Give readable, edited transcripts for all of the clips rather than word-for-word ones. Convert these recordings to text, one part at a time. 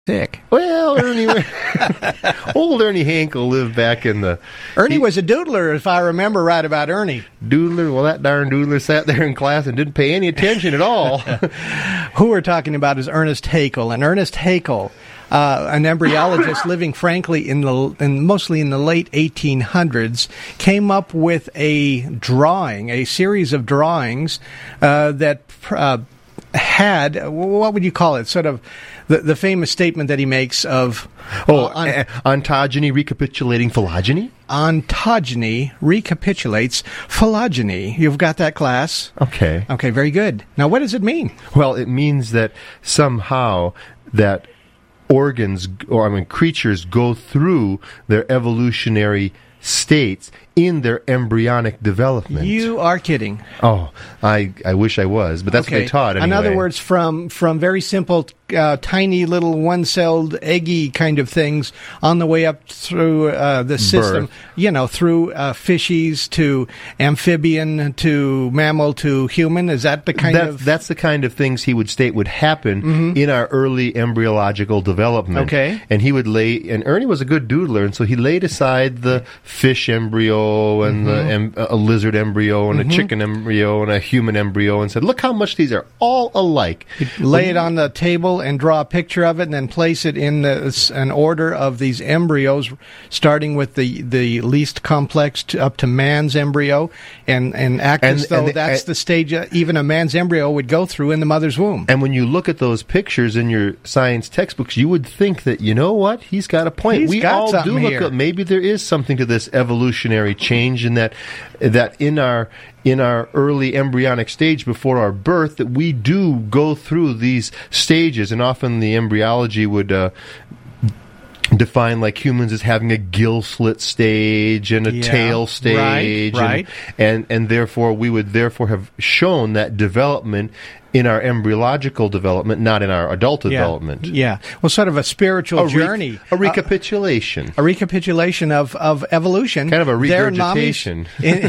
sick. Well, old Ernie Hankel lived back in the... Ernie was a doodler, if I remember right about Ernie. Doodler? Well, that darn doodler sat there in class and didn't pay any attention at all. Who we're talking about is Ernest Haeckel. And Ernest Haeckel, an embryologist living, frankly, mostly in the late 1800s, came up with a series of drawings that had, what would you call it, sort of the famous statement that he makes of... ontogeny recapitulating phylogeny? Ontogeny recapitulates phylogeny. You've got that, class? Okay. Okay, very good. Now, what does it mean? Well, it means that somehow that creatures go through their evolutionary states in their embryonic development. You are kidding. Oh, I wish I was, but that's what they taught anyway. In other words, from very simple, tiny little one-celled, eggy kind of things on the way up through the system, through fishies to amphibian to mammal to human. Is that the kind of... That's the kind of things he would state would happen in our early embryological development. Okay. And he would and Ernie was a good doodler, and so he laid aside the fish embryo and a lizard embryo and a chicken embryo and a human embryo and said, look how much these are all alike. Lay it on the table and draw a picture of it and then place it in an order of these embryos, starting with the least complex up to man's embryo, and act as though that's the stage even a man's embryo would go through in the mother's womb. And when you look at those pictures in your science textbooks, you would think that, you know what, he's got a point. We all do look up, maybe there is something to this evolutionary change in that in our early embryonic stage before our birth, that we do go through these stages, and often the embryology would define like humans as having a gill slit stage and a tail stage, right. And therefore we would have shown that development in our embryological development, not in our adult development. Yeah. Well, sort of a spiritual journey. A recapitulation. A recapitulation of evolution. Kind of a regurgitation.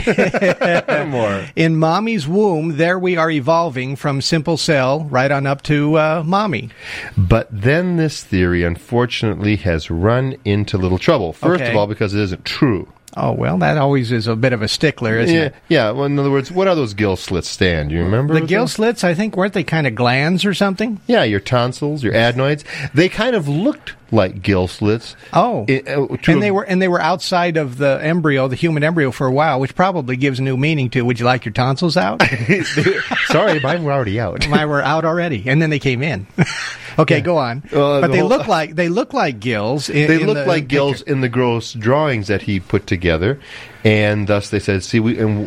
In mommy's womb, there we are evolving from simple cell right on up to mommy. But then this theory, unfortunately, has run into little trouble. First of all, because it isn't true. Oh, well, that always is a bit of a stickler, isn't it? Yeah, well, in other words, what are those gill slits stand? Do you remember? The gill slits, I think, weren't they kind of glands or something? Yeah, your tonsils, your adenoids. They kind of looked like gill slits. Oh, and they were outside of the embryo, the human embryo, for a while, which probably gives new meaning to. Would you like your tonsils out? Sorry, mine were already out. Mine were out already, and then they came in. Okay, go on. But they look like gills. They look like gills in the gross drawings that he put together, and thus they said, "See,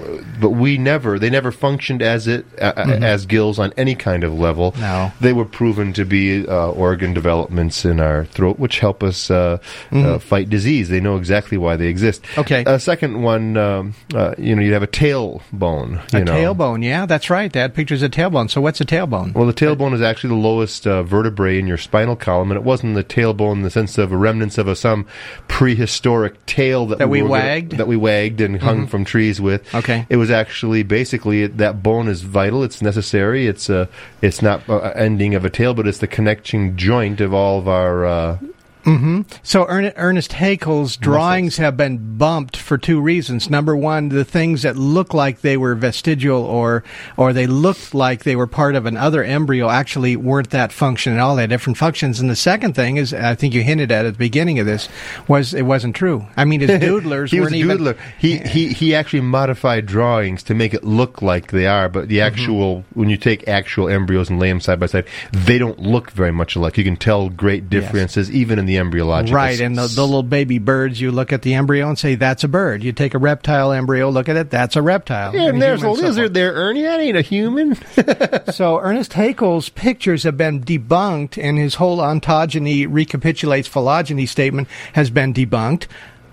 they never functioned as as gills on any kind of level. No, they were proven to be organ developments in our throat, which help us fight disease. They know exactly why they exist." Okay. Second one, you'd have a tailbone. Tailbone, yeah, that's right. They had pictures of tailbone. So what's a tailbone? Well, the tailbone is actually the lowest vertebrae in your spinal column, and it wasn't the tailbone in the sense of a remnants of some prehistoric tail that we wagged and hung from trees with. Okay. It was actually basically that bone is vital. It's necessary. It's not ending of a tail, but it's the connecting joint of all of our. So Ernest Haeckel's drawings have been bumped for two reasons. Number one, the things that look like they were vestigial or they looked like they were part of another embryo actually weren't that function at all. They had different functions. And the second thing is, I think you hinted at the beginning of this, was it wasn't true. I mean, his doodlers he weren't was a doodler. He actually modified drawings to make it look like they are, but the actual, when you take actual embryos and lay them side by side, they don't look very much alike. You can tell great differences even in the embryological. Right, and the little baby birds, you look at the embryo and say, that's a bird. You take a reptile embryo, look at it, that's a reptile. Yeah, and there's a lizard there, Ernie. That ain't a human. So Ernest Haeckel's pictures have been debunked, and his whole ontogeny recapitulates phylogeny statement has been debunked.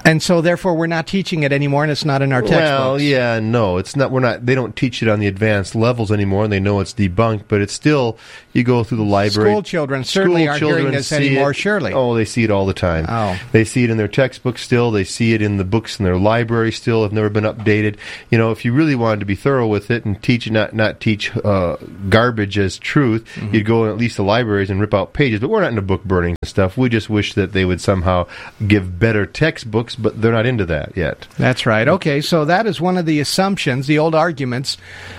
And so, therefore, we're not teaching it anymore, and it's not in our textbooks. Well, yeah, no, it's not. We're not. They don't teach it on the advanced levels anymore, and they know it's debunked. But it's still, you go through the library. School children certainly aren't hearing this anymore. Surely, they see it all the time. Oh, they see it in their textbooks still. They see it in the books in their library still. Have never been updated. You know, if you really wanted to be thorough with it and teach, not teach garbage as truth, you'd go in at least the libraries and rip out pages. But we're not into book burning and stuff. We just wish that they would somehow give better textbooks, but they're not into that yet. That's right. Okay, so that is one of the assumptions, the old arguments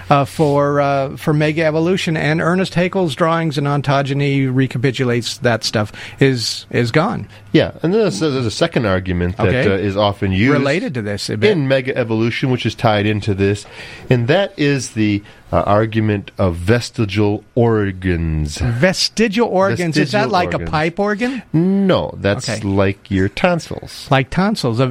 for mega evolution, and Ernest Haeckel's drawings and ontogeny recapitulates that stuff is gone. Yeah, and then there's a second argument that is often used related to this a bit. In mega evolution, which is tied into this, and that is the argument of vestigial organs. Vestigial organs? Is that like a pipe organ? No, that's like your tonsils. Like tonsils,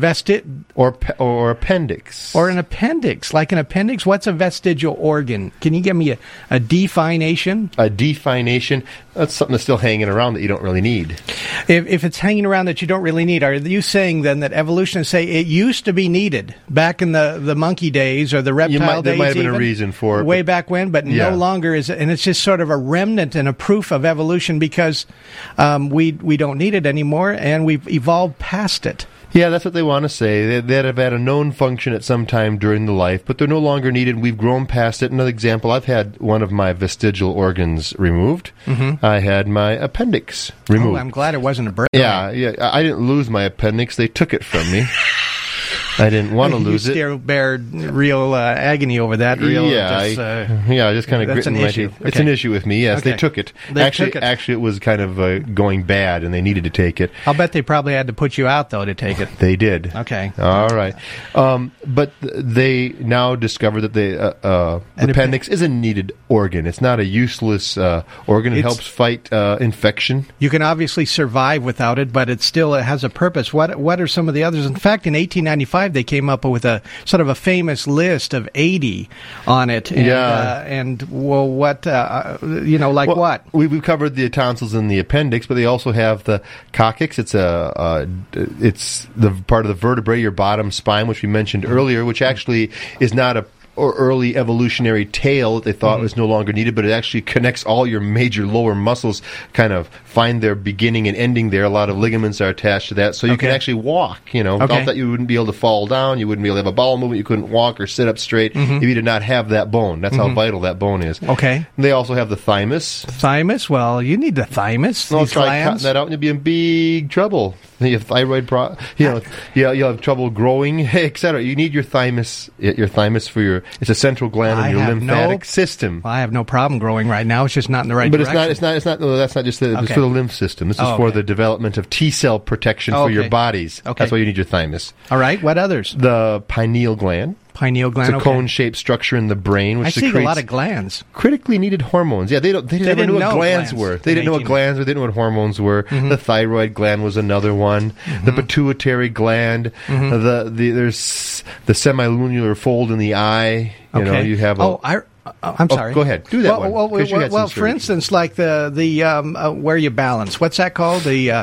or appendix. Or an appendix, like an appendix. What's a vestigial organ? Can you give me a definition? A definition? That's something that's still hanging around that you don't really need. If it's hanging around that you don't really need, are you saying then that evolutionists say it used to be needed back in the monkey days or the reptile days? There might have been a reason for it. Way back when, but no longer is it. And it's just sort of a remnant and a proof of evolution because we don't need it anymore and we've evolved past it. Yeah, that's what they want to say. They'd have had a known function at some time during the life, but they're no longer needed. We've grown past it. Another example, I've had one of my vestigial organs removed. Mm-hmm. I had my appendix removed. Oh, I'm glad it wasn't a brain. Yeah. I didn't lose my appendix. They took it from me. I didn't want to lose it. You still bear real agony over that. I just kind of grit my teeth. Okay. It's an issue with me. Yes, they took it. Actually, it was kind of going bad, and they needed to take it. I'll bet they probably had to put you out though to take it. They did. Okay. All right. But they now discover that the appendix is a needed organ. It's not a useless organ. It helps fight infection. You can obviously survive without it, but it has a purpose. What are some of the others? In fact, in 1895. They came up with a sort of a famous list of 80 on it. And, what? We've covered the tonsils and the appendix, but they also have the coccyx. It's the part of the vertebrae, your bottom spine, which we mentioned earlier, which actually is not a early evolutionary tail that they thought was no longer needed, but it actually connects all your major lower muscles, kind of find their beginning and ending there. A lot of ligaments are attached to that, so you can actually walk. Without that you wouldn't be able to fall down, you wouldn't be able to have a bowel movement, you couldn't walk or sit up straight if you did not have that bone. That's how vital that bone is. Okay. And they also have the thymus. Thymus? Well, you need the thymus. No, try cutting that out and you'll be in big trouble. You have thyroid you'll have trouble growing, etc. You need your thymus for it's a central gland in your lymphatic system. Well, I have no problem growing right now. It's just not in the right direction. But it's not. No, that's not just it's for the lymph system. This is for the development of T cell protection for your bodies. Okay. That's why you need your thymus. All right. What others? The pineal gland. Pineal gland. It's a cone-shaped structure in the brain, which secretes a lot of glands. Critically needed hormones. Yeah, they didn't know what glands were. They didn't know what glands were. They didn't know what hormones were. Mm-hmm. The thyroid gland was another one. Mm-hmm. The pituitary gland. Mm-hmm. There's the semilunar fold in the eye. You have. I'm sorry. Go ahead. Do that one. Well, for instance, like the where you balance. What's that called? The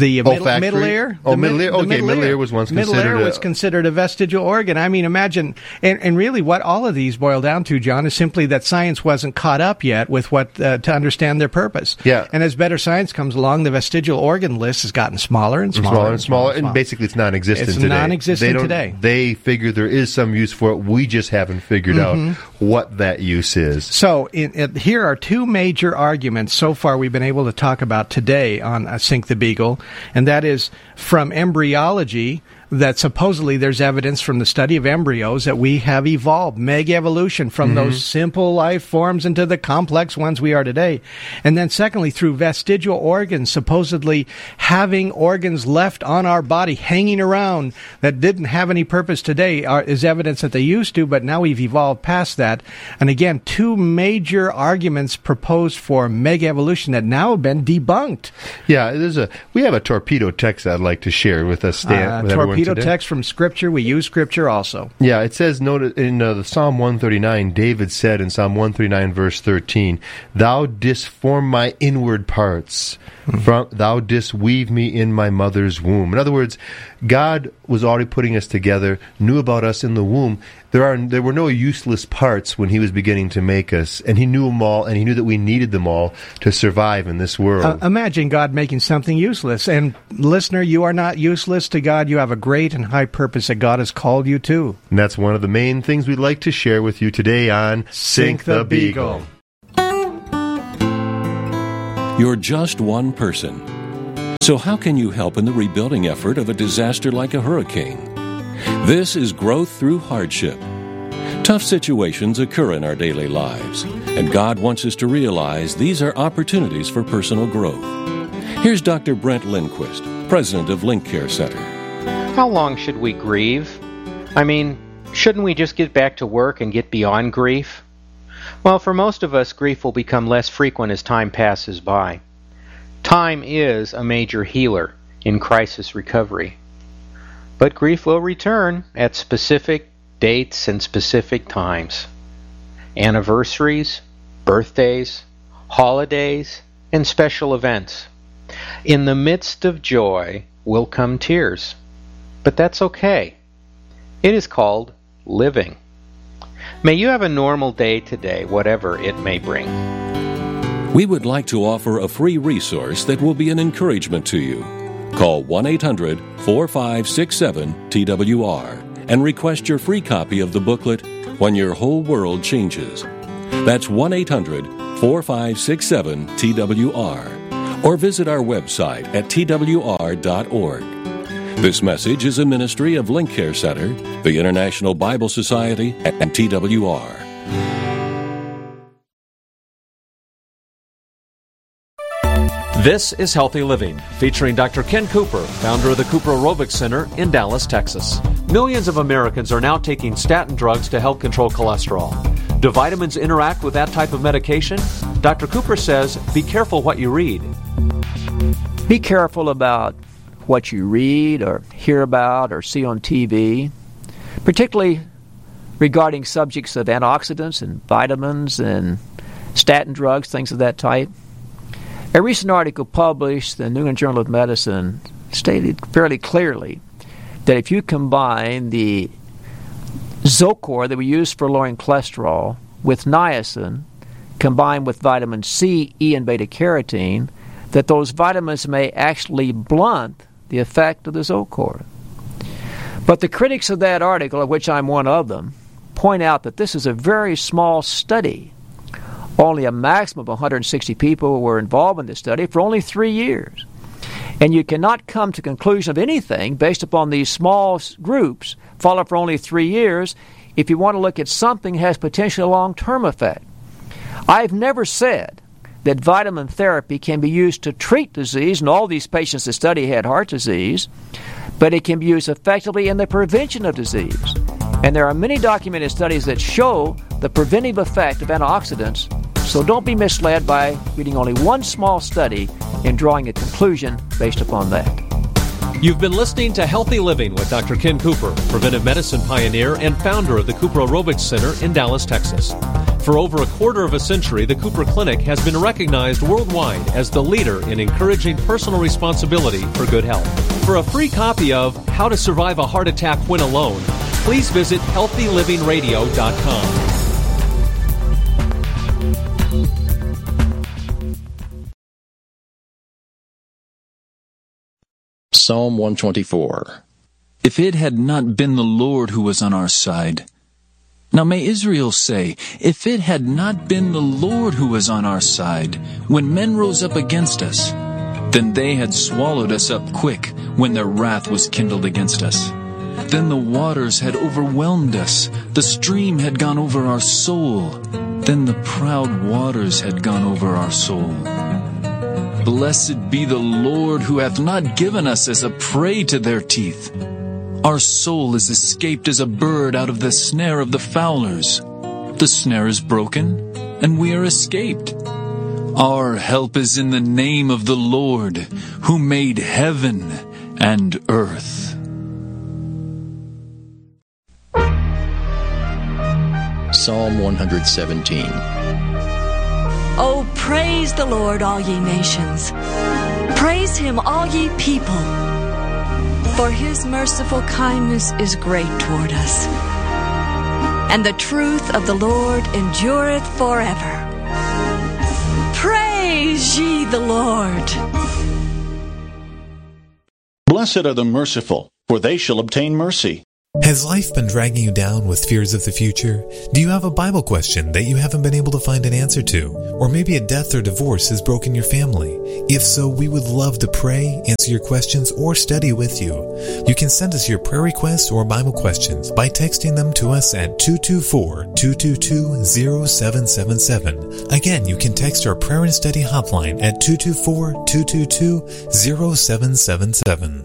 middle ear. Middle ear. Okay, middle ear was once considered. Middle ear was considered a vestigial organ. I mean, imagine, and really, what all of these boil down to, John, is simply that science wasn't caught up yet with what to understand their purpose. Yeah. And as better science comes along, the vestigial organ list has gotten smaller and smaller and basically it's non-existent today. It's non-existent today. They figure there is some use for it. We just haven't figured out what that use is. So here are two major arguments so far we've been able to talk about today on Sink the Beagle, and that is from embryology, that supposedly there's evidence from the study of embryos that we have evolved, mega evolution from those simple life forms into the complex ones we are today. And then secondly, through vestigial organs, supposedly having organs left on our body hanging around that didn't have any purpose today is evidence that they used to, but now we've evolved past that. And again, two major arguments proposed for mega evolution that now have been debunked. Yeah, we have a torpedo text I'd like to share with us, Stan. Torpedo torpedo text from Scripture. We use Scripture also. Yeah, it says, note in the Psalm 139, David said in Psalm 139, verse 13, "Thou didst form my inward parts. Thou didst weave me in my mother's womb." In other words, God was already putting us together, knew about us in the womb. There were no useless parts when He was beginning to make us, and He knew them all, and He knew that we needed them all to survive in this world. Imagine God making something useless. And listener, you are not useless to God. You have a great and high purpose that God has called you to. And that's one of the main things we'd like to share with you today on Sink the Beagle. You're just one person. So how can you help in the rebuilding effort of a disaster like a hurricane? This is growth through hardship. Tough situations occur in our daily lives, and God wants us to realize these are opportunities for personal growth. Here's Dr. Brent Lindquist, president of Link Care Center. How long should we grieve? I mean, shouldn't we just get back to work and get beyond grief? Well, for most of us, grief will become less frequent as time passes by. Time is a major healer in crisis recovery. But grief will return at specific dates and specific times. Anniversaries, birthdays, holidays, and special events. In the midst of joy will come tears. But that's okay. It is called living. May you have a normal day today, whatever it may bring. We would like to offer a free resource that will be an encouragement to you. Call 1-800-4567-TWR and request your free copy of the booklet, When Your Whole World Changes. That's 1-800-4567-TWR. Or visit our website at twr.org. This message is a ministry of Link Care Center, the International Bible Society, and TWR. This is Healthy Living, featuring Dr. Ken Cooper, founder of the Cooper Aerobics Center in Dallas, Texas. Millions of Americans are now taking statin drugs to help control cholesterol. Do vitamins interact with that type of medication? Dr. Cooper says, be careful what you read. Be careful about what you read or hear about or see on TV, particularly regarding subjects of antioxidants and vitamins and statin drugs, things of that type. A recent article published in the New England Journal of Medicine stated fairly clearly that if you combine the Zocor that we use for lowering cholesterol with niacin, combined with vitamin C, E, and beta-carotene, that those vitamins may actually blunt the effect of the Zocor. But the critics of that article, of which I'm one of them, point out that this is a very small study. Only a maximum of 160 people were involved in this study for only 3 years. And you cannot come to conclusion of anything based upon these small groups, followed for only 3 years, if you want to look at something that has potentially a long-term effect. I've never said that vitamin therapy can be used to treat disease, and all these patients that study had heart disease, but it can be used effectively in the prevention of disease. And there are many documented studies that show the preventive effect of antioxidants, so don't be misled by reading only one small study and drawing a conclusion based upon that. You've been listening to Healthy Living with Dr. Ken Cooper, preventive medicine pioneer and founder of the Cooper Aerobics Center in Dallas, Texas. For over a quarter of a century, the Cooper Clinic has been recognized worldwide as the leader in encouraging personal responsibility for good health. For a free copy of How to Survive a Heart Attack When Alone, please visit healthylivingradio.com. Psalm 124. If it had not been the Lord who was on our side. Now may Israel say, if it had not been the Lord who was on our side, when men rose up against us, then they had swallowed us up quick when their wrath was kindled against us. Then the waters had overwhelmed us, the stream had gone over our soul, then the proud waters had gone over our soul. Blessed be the Lord who hath not given us as a prey to their teeth. Our soul is escaped as a bird out of the snare of the fowlers. The snare is broken, and we are escaped. Our help is in the name of the Lord, who made heaven and earth. Psalm 117. Oh, praise the Lord, all ye nations. Praise him, all ye people. For his merciful kindness is great toward us. And the truth of the Lord endureth forever. Praise ye the Lord. Blessed are the merciful, for they shall obtain mercy. Has life been dragging you down with fears of the future? Do you have a Bible question that you haven't been able to find an answer to? Or maybe a death or divorce has broken your family? If so, we would love to pray, answer your questions, or study with you. You can send us your prayer requests or Bible questions by texting them to us at 224-222-0777. Again, you can text our prayer and study hotline at 224-222-0777.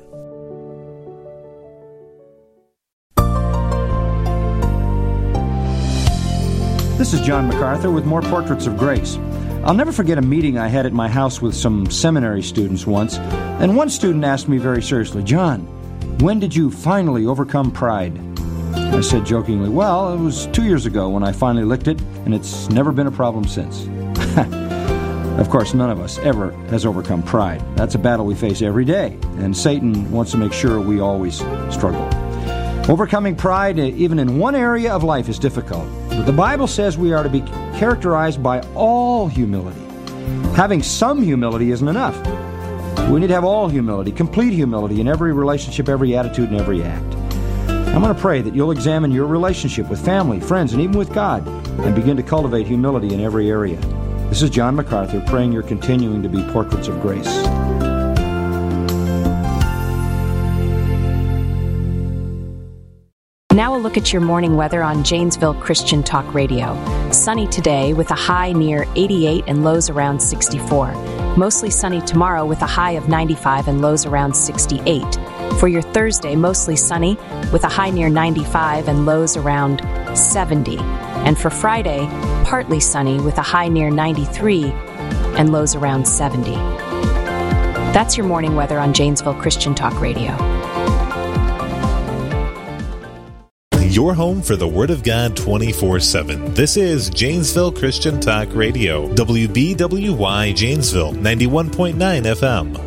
This is John MacArthur with more Portraits of Grace. I'll never forget a meeting I had at my house with some seminary students once, and one student asked me very seriously, "John, when did you finally overcome pride?" I said jokingly, "Well, it was 2 years ago when I finally licked it, and it's never been a problem since." Of course, none of us ever has overcome pride. That's a battle we face every day, and Satan wants to make sure we always struggle. Overcoming pride, even in one area of life, is difficult. But the Bible says we are to be characterized by all humility. Having some humility isn't enough. We need to have all humility, complete humility in every relationship, every attitude, and every act. I'm going to pray that you'll examine your relationship with family, friends, and even with God, and begin to cultivate humility in every area. This is John MacArthur praying you're continuing to be portraits of grace. Now a look at your morning weather on Janesville Christian Talk Radio. Sunny today with a high near 88 and lows around 64. Mostly sunny tomorrow with a high of 95 and lows around 68. For your Thursday, mostly sunny with a high near 95 and lows around 70. And for Friday, partly sunny with a high near 93 and lows around 70. That's your morning weather on Janesville Christian Talk Radio. Your home for the Word of God 24/7. This is Janesville Christian Talk Radio. WBWY Janesville, 91.9 FM.